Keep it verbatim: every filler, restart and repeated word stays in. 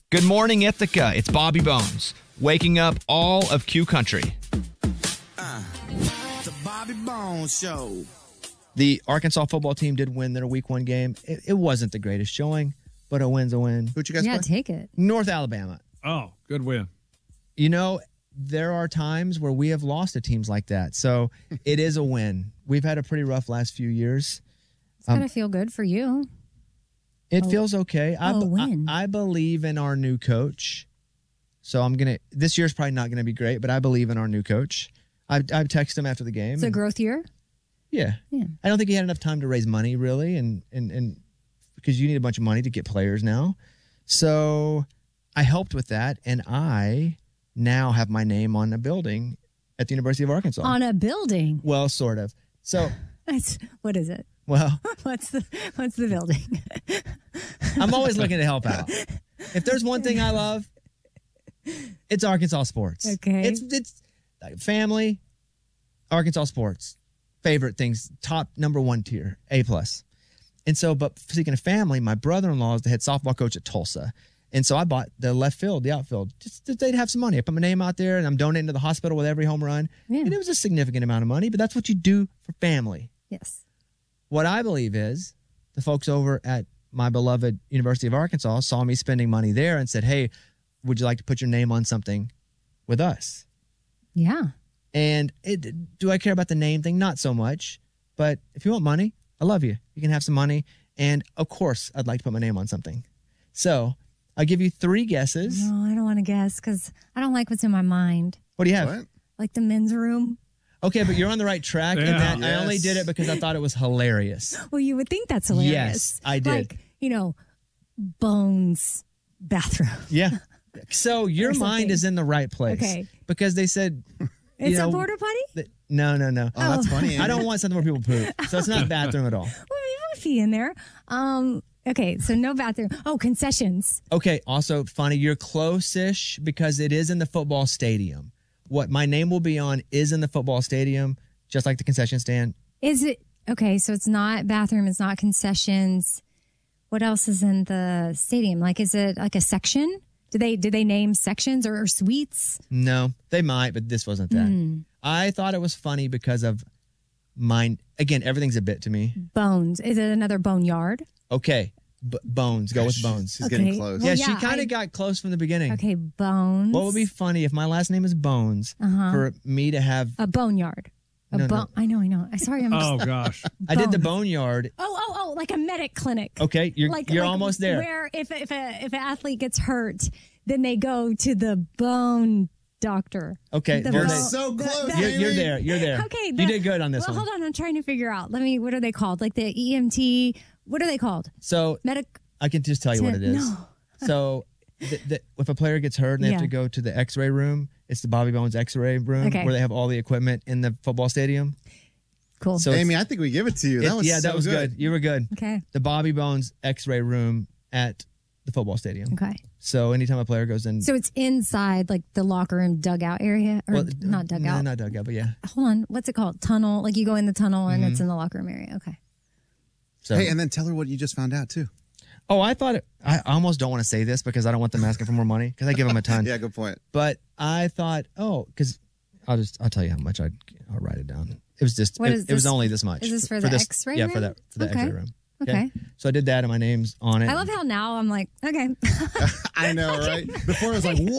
Good morning, Ithaca. It's Bobby Bones, waking up all of Q Country. Uh, the Bobby Bones Show. The Arkansas football team did win their week one game. It, it wasn't the greatest showing, but a win's a win. Who'd you guys Yeah, play? take it. North Alabama. Oh, good win. You know, there are times where we have lost to teams like that. So it is a win. We've had a pretty rough last few years. It's got to feel good for you. It Oh. feels okay. I, Oh, a win. I, I believe in our new coach. So I'm going to, this year's probably not going to be great, but I believe in our new coach. I've, I've texted him after the game. It's a and- growth year. Yeah. Yeah. I don't think he had enough time to raise money, really, and, and, and because you need a bunch of money to get players now. So I helped with that, and I now have my name on a building at the University of Arkansas. On a building. Well, sort of. So, That's what is it? well, What's the what's the building? I'm always looking to help out. If there's one thing I love, it's Arkansas sports. Okay. It's it's like family, Arkansas sports, favorite things, top number one tier, A plus. And so, but speaking of family, my brother-in-law is the head softball coach at Tulsa. And so I bought the left field, the outfield, just that they'd have some money. I put my name out there and I'm donating to the hospital with every home run. Yeah. And it was a significant amount of money, but that's what you do for family. Yes. What I believe is the folks over at my beloved University of Arkansas saw me spending money there and said, hey, would you like to put your name on something with us? Yeah. And it, do I care about the name thing? Not so much. But if you want money, I love you. You can have some money. And of course, I'd like to put my name on something. So I'll give you three guesses. No, I don't want to guess because I don't like what's in my mind. What do you have? What? Like the men's room. Okay, but you're on the right track in Yeah. that I only Yes. did it because I thought it was hilarious. Well, you would think that's hilarious. Yes, I did. Like, you know, Bones bathroom. Yeah. So your Or something. mind is in the right place. Okay. Because they said, you It's know, a porta potty? that- no, no, no. Oh, that's funny. I don't want something where people poop. So it's not bathroom at all. Well, you have a fee in there. Um, okay, so no bathroom. Oh, concessions. Okay, also funny, you're close-ish because it is in the football stadium. What my name will be on is in the football stadium, just like the concession stand. Is it okay? So it's not bathroom. It's not concessions. What else is in the stadium? Like, is it like a section? Do they do they name sections or, or suites? No, they might, but this wasn't that. Hmm. I thought it was funny because of mine. Again, everything's a bit to me. Bones. Is it another boneyard? Okay, b- bones. Go with bones. She's Okay. getting close. Well, yeah, she yeah, kind I- of got close from the beginning. Okay, bones. What would be funny if my last name is Bones Uh-huh. for me to have? a boneyard? A No, bone. no. I know, I know. I sorry, I'm. Oh, Just, gosh. I did the Bones. boneyard. oh, oh, oh! Like a medic clinic. Okay, you're Like you're like almost there. Where if if a if an athlete gets hurt, then they go to the bone doctor. Okay, The you're bone- there. So the- close, the- You're, you're there. You're there. Okay, you the- did good on this well, one. hold on. I'm trying to figure out. Let me. What are they called? Like the E M T. What are they called? So Medic. I can just tell you what it is. No. So th- th- if a player gets hurt and they have Yeah. to go to the X-ray room, it's the Bobby Bones X-ray room Okay. where they have all the equipment in the football stadium. Cool. So Amy, I think we give it to you. it- That was yeah, so that was good. You were good. okay. The Bobby Bones X-ray room at the football stadium. Okay. So anytime a player goes in, So it's inside like the locker room dugout area, or well, not no, dugout. not dugout, but yeah. Hold on. What's it called? Tunnel. Like you go in the tunnel and Mm-hmm. it's in the locker room area. Okay. So Hey, and then tell her what you just found out too. oh, I thought it, I almost don't want to say this because I don't want them asking for more money because I give them a ton. Yeah, good point. But I thought, oh, because I'll just I'll tell you how much I I'll write it down. It was just What it, is it was this- only this much. is this for the X-ray Yeah, room? for that for the Okay. X-ray room. Okay. So I did that, and my name's on it. I love how now I'm like, okay. I know, right? Before it was like,